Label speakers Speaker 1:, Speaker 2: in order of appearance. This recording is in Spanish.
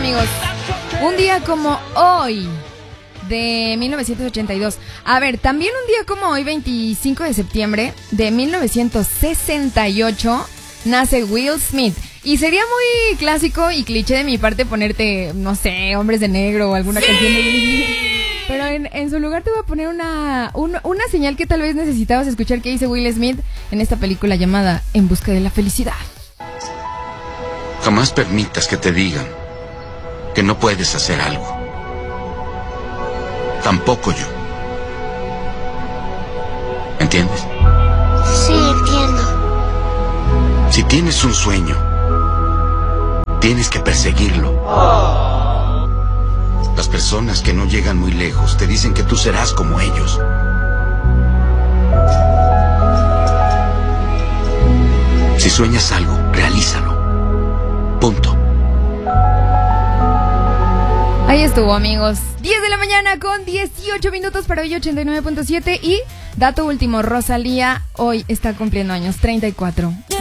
Speaker 1: amigos. Un día como hoy, de 1982. A ver, también un día como hoy, 25 de septiembre de 1968, nace Will Smith. Y sería muy clásico y cliché de mi parte ponerte, no sé, Hombres de Negro o alguna canción de Will Smith. Pero en su lugar te voy a poner una señal que tal vez necesitabas escuchar que dice Will Smith en esta película llamada En busca de la felicidad.
Speaker 2: Jamás permitas que te digan que no puedes hacer algo. Tampoco yo. ¿Entiendes?
Speaker 3: Sí, entiendo.
Speaker 2: Si tienes un sueño, tienes que perseguirlo. Las personas que no llegan muy lejos te dicen que tú serás como ellos. Si sueñas algo, realízalo. Punto.
Speaker 1: Ahí estuvo, amigos. 10 de la mañana con 18 minutos para hoy 89.7. Y dato último, Rosalía hoy está cumpliendo años, 34.